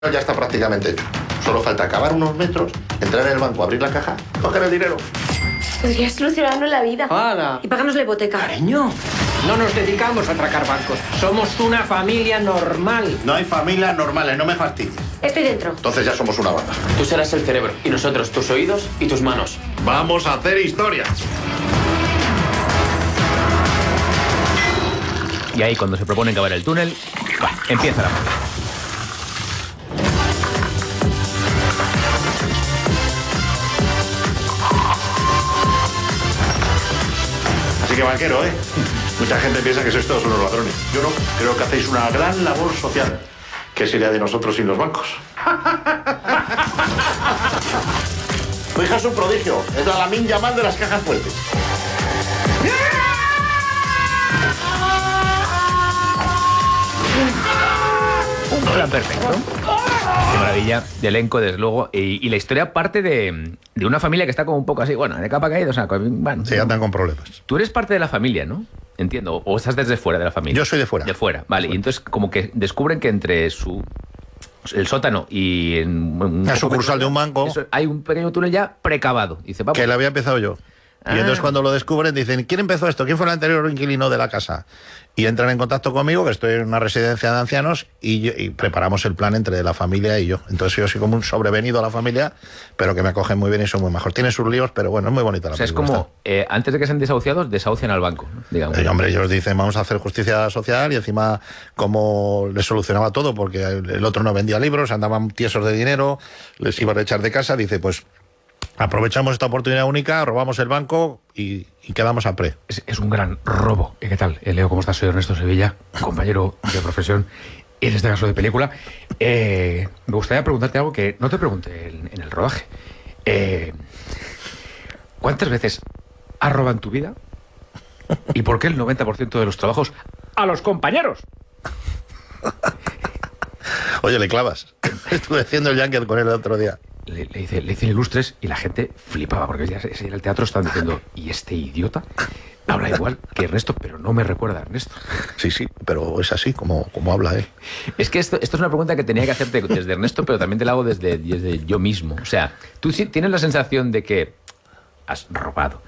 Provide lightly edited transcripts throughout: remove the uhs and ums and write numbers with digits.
Ya está prácticamente hecho. Solo falta acabar unos metros, entrar en el banco, abrir la caja, coger el dinero. Podría solucionarnos la vida. ¡Hala! Y pagarnos la hipoteca. Cariño, no nos dedicamos a atracar bancos. Somos una familia normal. No hay familias normales, no me fastidies. Estoy dentro. Entonces ya somos una banda. Tú serás el cerebro y nosotros tus oídos y tus manos. Vamos a hacer historia. Y ahí, cuando se proponen cavar el túnel, empieza la magia. Así que, banquero, ¿eh? Mucha gente piensa que sois todos unos ladrones. Yo no. Creo que hacéis una gran labor social. ¿Qué sería de nosotros sin los bancos? Tu hija es un prodigio. Es la Lamine Yamal de las cajas fuertes. Un plan perfecto. Qué maravilla de elenco, desde luego. Y la historia parte de una familia que está como un poco así, bueno, de capa caída. O sea, bueno, Sí, andan con problemas. tú eres parte de la familia, ¿no? Entiendo. O estás desde fuera de la familia. Yo soy de fuera. De fuera, vale. Y entonces como que descubren que entre el sótano y Una sucursal de un banco. hay un pequeño túnel ya precavado. Y dice, vamos. Que lo había empezado yo. Y entonces cuando lo descubren dicen, ¿quién empezó esto? ¿Quién fue el anterior inquilino de la casa? Y entran en contacto conmigo, que estoy en una residencia de ancianos, y preparamos el plan entre la familia y yo. Entonces yo soy como un sobrevenido a la familia, pero que me acogen muy bien y son muy majos. Tiene sus líos, pero bueno, es muy bonita la O sea, es película, como, antes de que sean desahuciados, desahucian al banco, ¿no? Digamos. hombre, ellos dicen, vamos a hacer justicia social, y encima como les solucionaba todo, porque el otro no vendía libros, andaban tiesos de dinero, les iban a echar de casa, dice, pues aprovechamos esta oportunidad única, robamos el banco y quedamos a pre. Es un gran robo. ¿Qué tal? Leo, ¿cómo estás? Soy Ernesto Sevilla, compañero de profesión, en este caso de película. Me gustaría preguntarte algo que no te pregunté en el rodaje. ¿Cuántas veces has robado en tu vida? ¿Y por qué el 90% de los trabajos a los compañeros? Oye, le clavas. Estuve haciendo el Junket con él el otro día. Le hice ilustres y la gente flipaba, porque ya en el teatro estaban diciendo, ¿y este idiota? Habla igual que Ernesto, pero no me recuerda a Ernesto. Sí, pero es así como habla él. Es que esto es una pregunta que tenía que hacerte desde Ernesto, pero también te la hago desde yo mismo. O sea, tú sí tienes la sensación de que has robado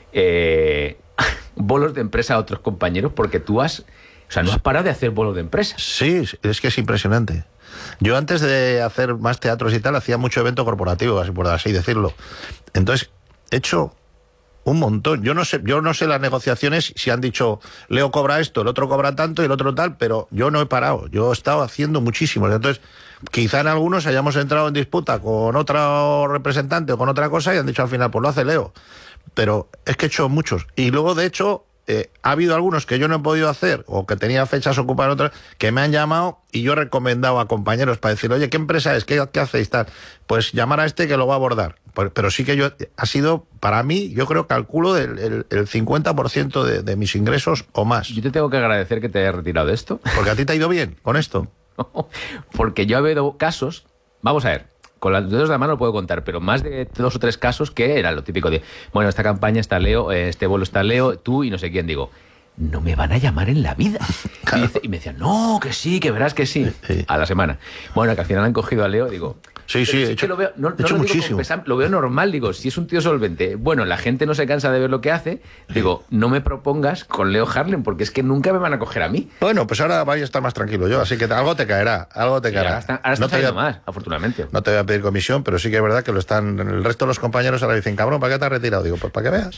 bolos de empresa a otros compañeros porque tú no has parado de hacer bolos de empresa. Sí, es que es impresionante. Yo antes de hacer más teatros y tal, hacía mucho evento corporativo, así por así decirlo. Entonces, he hecho un montón. Yo no sé las negociaciones si han dicho, Leo cobra esto, el otro cobra tanto y el otro tal, pero yo no he parado. Yo he estado haciendo muchísimos. Entonces, quizá en algunos hayamos entrado en disputa con otro representante o con otra cosa y han dicho al final, pues lo hace Leo. Pero es que he hecho muchos. Y luego, de hecho, ha habido algunos que yo no he podido hacer o que tenía fechas ocupadas en otras que me han llamado y yo he recomendado a compañeros para decir, oye, ¿qué empresa es? ¿Qué hacéis? Tal? Pues llamar a este que lo va a abordar. Pero sí que ha sido, para mí, yo creo, calculo el 50% de mis ingresos o más. Yo te tengo que agradecer que te hayas retirado de esto. Porque a ti te ha ido bien con esto. Porque yo he habido casos, vamos a ver, con los dedos de la mano lo puedo contar, pero más de 2 o 3 casos que era lo típico de, bueno, esta campaña está Leo, este bolo está Leo, tú y no sé quién. Digo, no me van a llamar en la vida. Claro. Y me decían, no, que sí, que verás que sí. Sí. A la semana. Bueno, que al final han cogido a Leo, digo... Sí, he hecho, lo veo, no he hecho muchísimo. Lo veo normal, digo, si es un tío solvente. Bueno, la gente no se cansa de ver lo que hace. Digo, no me propongas con Leo Harlem, porque es que nunca me van a coger a mí. Bueno, pues ahora voy a estar más tranquilo yo, así que algo te caerá, algo te caerá. Ahora está saliendo más, afortunadamente. No te voy a pedir comisión, pero sí que es verdad que lo están... El resto de los compañeros ahora dicen, cabrón, ¿para qué te has retirado? Digo, pues para que veas.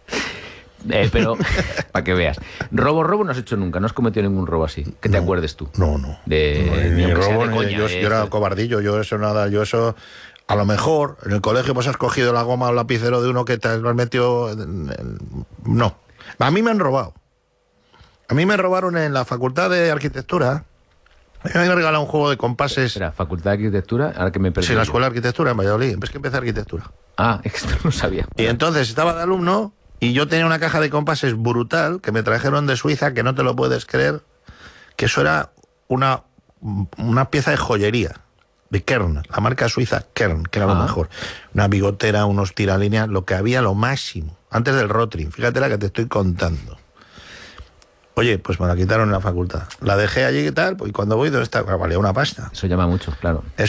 Pero, para que veas. Robo no has hecho nunca, no has cometido ningún robo así. Que te acuerdes tú. No. Ni robo, de coña, yo era cobardillo, yo eso... A lo mejor en el colegio pues has cogido la goma o el lapicero de uno que te has metido... No. A mí me han robado. A mí me robaron en la Facultad de Arquitectura. A mí me han regalado un juego de compases. Espera, Facultad de Arquitectura, ahora que me perdí. Sí, la Escuela de Arquitectura en Valladolid. Es que empecé arquitectura. Ah, esto no sabía. Y entonces estaba de alumno y yo tenía una caja de compases brutal que me trajeron de Suiza, que no te lo puedes creer, que eso era una pieza de joyería. De Kern, la marca suiza Kern, que era lo mejor. Una bigotera, unos tiralíneas, lo que había, lo máximo. Antes del Rotring, fíjate la que te estoy contando. Oye, pues me la quitaron en la facultad. La dejé allí y tal, y cuando voy, ¿dónde está? Valía una pasta. Eso llama mucho, claro.